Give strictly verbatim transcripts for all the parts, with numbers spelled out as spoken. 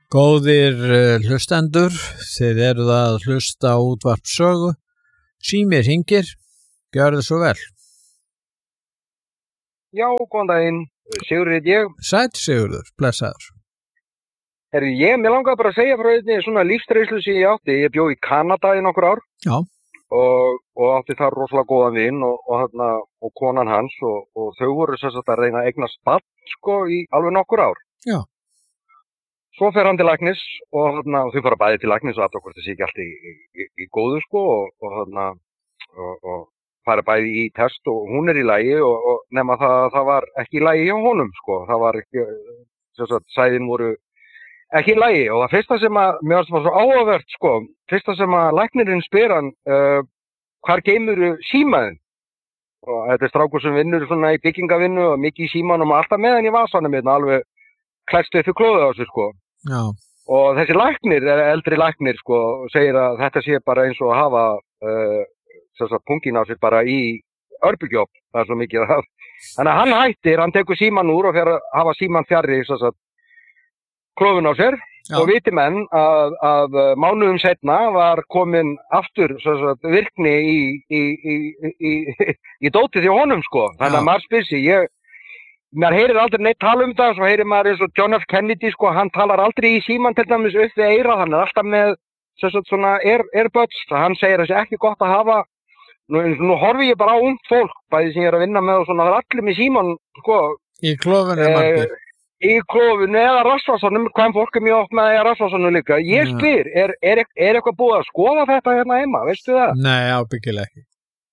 Góðir uh, hlustendur, þið eruð að hlusta á útvarp sögu. Sími hringir, gjörðu svo vel. Já, góðan daginn, Sigurður heit ég. Sæll Sigurður, blessaður. Herri, ég, mér langaði bara að segja frá einni svona lífsreynslu sem ég átti. Ég bjó í Kanada í nokkur ár. Já. Og, og átti þar rosalega góðan vin og, og, hérna, og konan hans og, og þau voru sem sagt að reyna að eignast barn, sko, í alveg nokkur ár. Já. Svo fer hann til læknis og, hérna, og þau fara bæði til læknis og aðra hvort það sé ekki allt í, í, í góðu, sko, og, og, hérna, og, og fara bæði í test og hún er í lagi og, og nema það, það var ekki í lagi hjá honum, sko. Það var ekki, sem sagt, sæðin voru ekki í lagi og það fyrsta sem að, mér varst það svo áhugavert, sko, fyrsta sem að læknirinn spyr hann, uh, hvar geymurðu símaðinn? Og þetta er strákur sem vinnur svona í byggingavinnu og mikið í símanum og alltaf með hann í vasanum hérna, alveg klæst upp í klóðið á sig, sko. Já. Og þessi læknir, eldri læknir, sko, segir að þetta sé bara eins og að hafa uh, þess að pungin á sig bara í örbygjóp, það er svo mikið að hafa. Þannig að hann hættir, hann tekur síman úr og fer að hafa síman fjarri, þess að klófin á sér. Já. Og viti menn að, að mánuðum setna var komin aftur sagt, virkni í, í, í, í, í, í dótið hjá honum, sko. Þannig að maður spyr sig, ég, maður heyrir aldrei neitt tala um það, svo heyrir maður eins og John F. Kennedy, sko, hann talar aldrei í síman til dæmis upp við eira, hann er alltaf með sagt, svona air, airbuds, hann segir að það sé ekki gott að hafa, nú, nú horfi ég bara á ungt fólk, bæði sem ég er að vinna með og svona, það er allir með síman, sko. Í klófinu er margir. Í klófinu eða rassvasanum, hvaðan fólk er mjög oft með að rassvasanum líka. Ég spyr, er, er, er eitthvað búið að skoða þetta hérna heima, veistu það? Nei, ábyggilega ekki.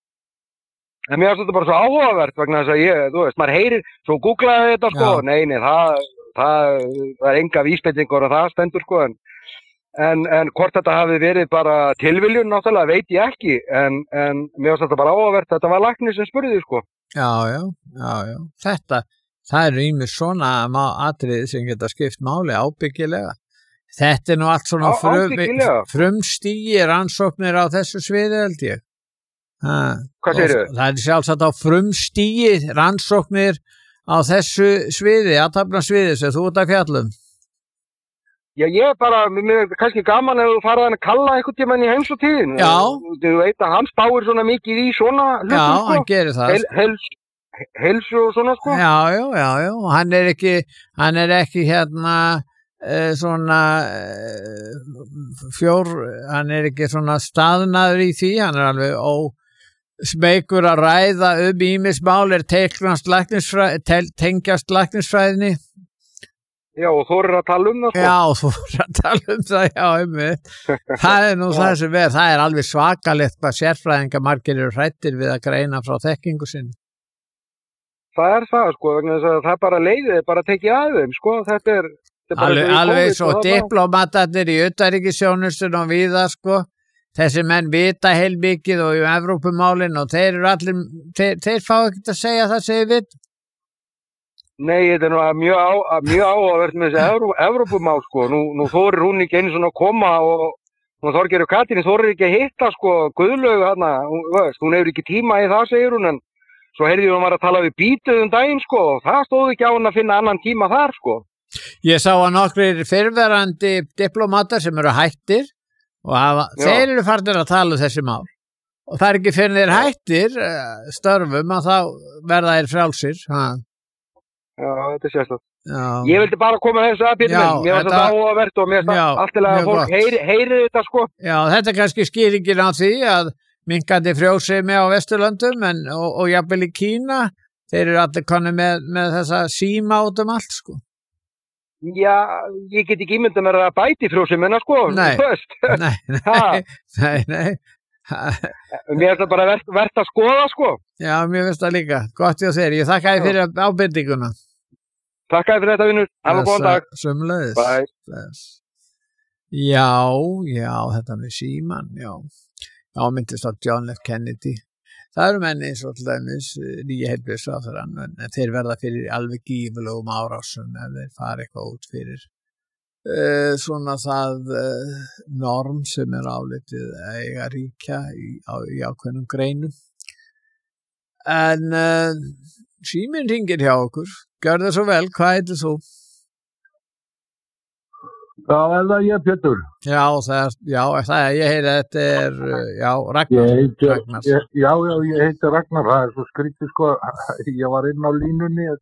En mér finnst þetta bara svo áhugavert vegna þess að ég, þú veist, maður heyrir, svo googlaði þetta sko, Já. nei, nei, það, það, það er enga vísbendingur og það stendur sko, en, en, en hvort þetta hafi verið bara tilviljun, náttúrulega veit ég ekki, en, en mér finnst þetta bara áhugavert, þetta var læknir sem spurði sko. Já, já, já, já, þetta, það eru ýmis svona atriði sem geta skipt máli ábyggilega. Þetta er nú allt svona frum, frumstigi rannsóknir á þessu sviði, held ég. Ha, Hvað segirðu? Það er sjálfsagt á frumstigi rannsóknir á þessu sviði, athafnasviði sem þú ert að fjallum. Já, ég er bara, mér er kannski gaman ef þú farað hann að kalla einhvern tímann í heims og tíðin. Já. Þú veit að hann spáir svona mikið í svona hlutum, Já, sko. hann gerir það. Hel, hels, helsu og svona, sko. Já, já, já, já, hann er ekki, hann er ekki hérna eh, svona eh, fjór, hann er ekki svona staðnaður í því, hann er alveg ó smeykur að ræða um ýmis mál er tengjast læknisfræðinni. Já, og þú eru að tala um það, sko. Já, þú eru að tala um það, já, einmitt. Það er nú það sem er, það er alveg svakalegt hvað sérfræðinga margir eru hrættir við að greina frá þekkingu sinni. Það er það, sko, vegna þess að það bara leiðið, bara tekið að þeim, sko, þetta er... þetta er alveg alveg svo diplomatarnir í utanríkisþjónustunni og víða, sko. Þessi menn vita heilmikið og í Evrópumálin og þeir eru allir, þeir, þeir fá ekkert að segja það segir við. Nei, þetta er nú mjög, á, mjög áhugavert með þessi Evró, Evrópumál, sko. Nú, nú þorir hún ekki einu svona að koma og nú Þorgerður Katrín þorir ekki að hitta, sko, Guðlaugu þarna, hún, veist, hún hefur ekki tíma í það, segir hún, en svo heyrði hún var að tala við Bítuð um daginn, sko, og það stóð ekki á hún að finna annan tíma þar, sko. Ég sá að nokkrir fyrrverandi diplomatar sem eru hættir og hafa, þeir eru farnir að tala um þessi mál og það er ekki fyrir þeir hættir störfum að þá verða þeir frjálsir. Ha. Já, þetta er sérstætt. Ég vildi bara koma þessu að byrja minn, mér var þetta áhugavert og mér var alltilega að fólk heyri, heyri þetta sko. Já, þetta er kannski skýringin á því að minkandi frjósemi á Vesturlöndum en, og, og jafnvel í Kína, þeir eru allir konni með, með þessa síma út um allt sko. Já, ég get ekki ímynda mér að bæti frjósemina sko. Nei, nei, nei, nei, nei. Mér finnst það bara verðt vert að skoða sko. Já, mér finnst það líka, gott hjá þér, ég þakka þér fyrir ábendinguna. Takk fyrir þetta vinnur, hafa góðan dag. Sömuleiðis. Bye. Já, já, þetta með síman, já. Já, myndist á John F. Kennedy. Það eru menni eins og til dæmis nýja heilbrigðisráðherrann, en þeir verða fyrir alveg gífurlegum árásum ef þeir fara eitthvað út fyrir uh, svona það uh, norm sem er álitið að eiga ríkja í, á, í ákveðnum greinum. En uh, síminn hringir hjá okkur. Gjör það svo vel, hvað heitir þú? Já, er það ég, Pétur? Já, það, já, það er, ég heyri að þetta er, já, Ragnar. Ég heiti, Ragnar. ég, já, já, ég heiti Ragnar, það er svo skrítið sko, ég var inn á línunni,